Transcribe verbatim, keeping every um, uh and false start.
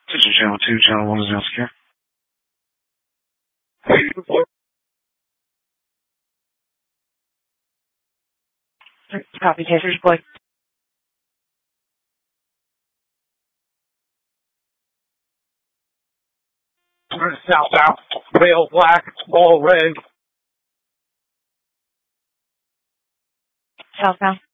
This is Channel two, Channel one is Elsewhere. Copy, Taser's boy. South, south, pale black, all red. Southbound.